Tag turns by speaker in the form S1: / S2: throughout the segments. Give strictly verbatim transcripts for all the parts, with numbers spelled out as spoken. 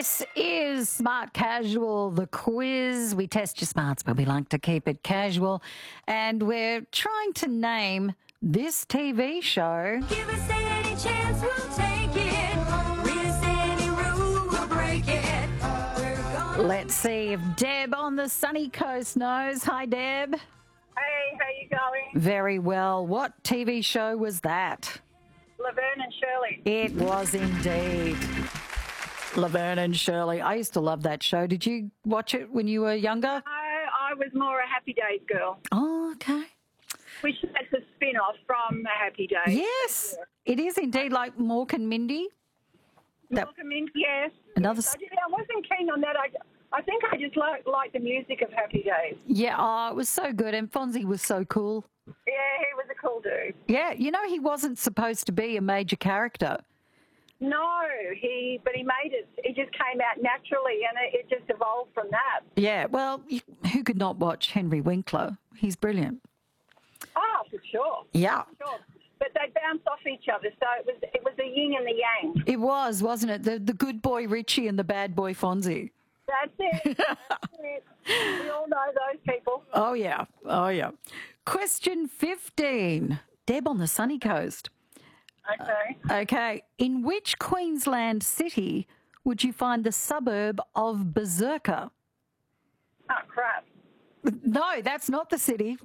S1: This is Smart Casual, the quiz. We test your smarts, but we like to keep it casual. And we're trying to name this T V show.
S2: Give us any chance, we'll take it. Risk any rule, we'll break it. We're gonna...
S1: Let's see if Deb on the sunny coast knows. Hi, Deb.
S3: Hey, how you going?
S1: Very well. What T V show was that?
S3: Laverne and Shirley.
S1: It was indeed Laverne and Shirley. I used to love that show. Did you watch it when you were younger?
S3: I, I was more a Happy Days girl,
S1: Oh, okay.
S3: which is a spin-off from Happy Days.
S1: Yes, it is indeed like Mork and Mindy. That-
S3: Malcolm in, yes.
S1: Another
S3: Yes,
S1: s-
S3: I, did, I wasn't keen on that. I, I think I just like like the music of Happy Days.
S1: Yeah, oh, it was so good. And Fonzie was so cool.
S3: Yeah, he was a cool dude.
S1: Yeah, you know, he wasn't supposed to be a major character.
S3: No, he, but he made it. He just came out naturally, and it, it just evolved from that.
S1: Yeah, well, you, who could not watch Henry Winkler? He's brilliant.
S3: Oh, for sure.
S1: Yeah,
S3: Sure. But they bounced off each other, so it was it was the yin and the yang.
S1: it was, wasn't it? The, the good boy Richie and the bad boy Fonzie.
S3: That's it. That's it. We all know those people.
S1: Oh, yeah. Oh, yeah. Question fifteen. Deb on the sunny coast.
S3: Okay.
S1: Okay. In which Queensland city would you find the suburb of Berserker?
S3: Oh, crap.
S1: No, that's not the city.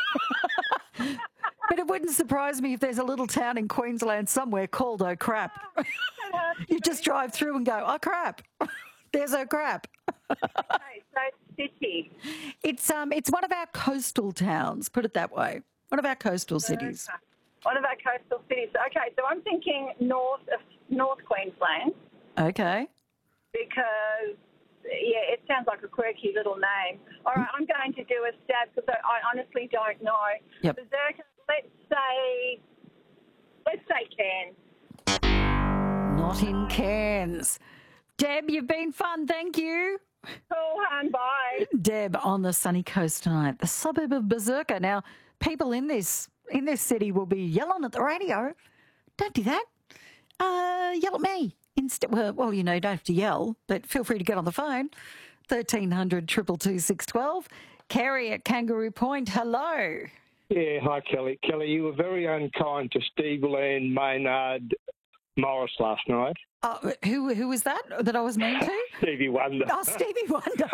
S1: But it wouldn't surprise me if there's a little town in Queensland somewhere called Oh Crap. You just drive through and go, oh crap. There's Oh Crap.
S3: Okay, so city.
S1: It's um it's one of our coastal towns, put it that way. One of our coastal cities.
S3: One of our coastal cities. Okay, so I'm thinking north of North Queensland
S1: Okay.
S3: because, yeah, it sounds like a quirky little name. All right, I'm going to do a stab because I, I honestly don't know.
S1: Yep.
S3: Berserker, let's say, let's say Cairns.
S1: Not in Cairns. Deb, you've been fun, thank you.
S3: Cool, hun, bye.
S1: Deb on the sunny coast tonight, the suburb of Berserker. Now, people in this in this city will be yelling at the radio. Don't do that. Uh, yell at me instead. Well, well, you know, you don't have to yell, but feel free to get on the phone. Thirteen hundred triple two six twelve. Kerry at Kangaroo Point. Hello.
S4: Yeah, hi, Kelly. Kelly, you were very unkind to Steve Land Maynard Morris last night.
S1: Uh, who who was that that I was mean to?
S4: Stevie Wonder.
S1: Oh, Stevie Wonder.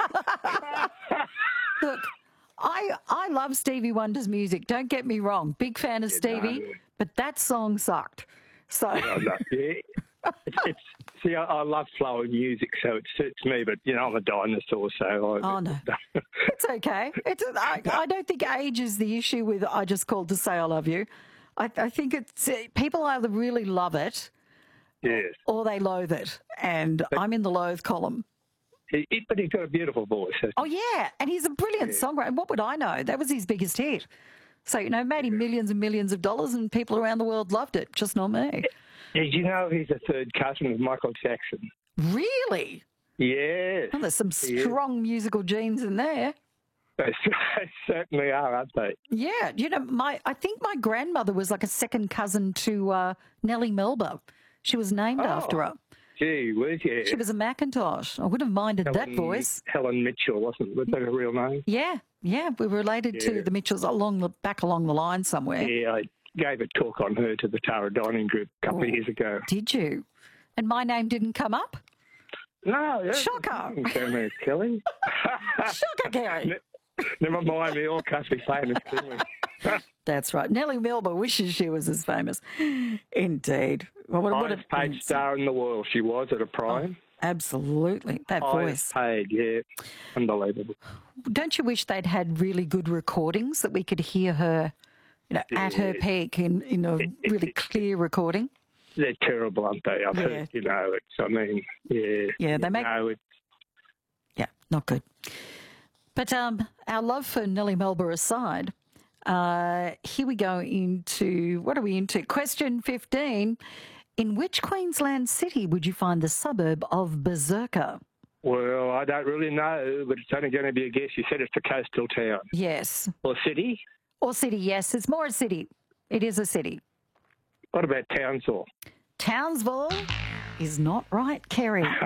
S1: Look, I I love Stevie Wonder's music. Don't get me wrong. Big fan of Stevie,
S4: no.
S1: but that song sucked. So
S4: I know, yeah. It's, it's, see, I, I love flowing music, so it suits me, but, you know, I'm a dinosaur, so I...
S1: Oh, no. It's okay. It's I, I don't think age is the issue with I just called to say I love you. I, I think it's people either really love it
S4: Yes.
S1: or they loathe it, and I'm in the loathe column.
S4: He, he- but he's got a beautiful voice. hasn't
S1: Oh, yeah, and he's a brilliant songwriter. And what would I know? That was his biggest hit. So, you know, made him millions and millions of dollars and people around the world loved it, just not me.
S4: he? Did you know he's a third cousin of Michael Jackson?
S1: Really?
S4: Yes.
S1: Well, there's some
S4: He is.
S1: strong musical genes in there.
S4: They, they certainly are, aren't they?
S1: Yeah, you know, my I think my grandmother was like a second cousin to uh, Nellie Melba. She was named
S4: Oh.
S1: after her.
S4: Gee whiz, yeah.
S1: She was a Macintosh. I would have minded that
S4: Helen-
S1: voice.
S4: Helen Mitchell, wasn't was that her real name?
S1: Yeah, yeah, we were related to
S4: Yeah.
S1: the Mitchells along the back along the line somewhere.
S4: Yeah, I gave a talk on her to the Tara Dining Group a couple
S1: Oh.
S4: of years ago.
S1: Did you? And my name didn't come up?
S4: No, yeah.
S1: Shocker.
S4: Kelly. Kelly.
S1: Shocker, Gary.
S4: Never mind, we all can't be famous, can we?
S1: That's right. Nellie Melba wishes she was as famous. Indeed. Well, what, what
S4: Highest
S1: a-
S4: paid star in the world she was at a prime.
S1: Absolutely. That voice.
S4: Highest paid, yeah. Unbelievable.
S1: Don't you wish they'd had really good recordings that we could hear her, you know, at her
S4: Yeah.
S1: peak in, in a really clear recording?
S4: They're terrible, aren't they? I've
S1: Yeah.
S4: heard, you know, it's, I mean, yeah.
S1: Yeah, they
S4: you
S1: make-
S4: know, it's,
S1: Yeah, not good. But um, our love for Nellie Melba aside, uh, here we go into, what are we into? Question fifteen. In which Queensland city would you find the suburb of Berserker?
S4: well, I don't really know, but it's only going to be a guess. You said it's a coastal town.
S1: Yes.
S4: Or city?
S1: Or city, yes. It's more a city. It is a city.
S4: What about Townsville?
S1: Townsville is not right, Kerry.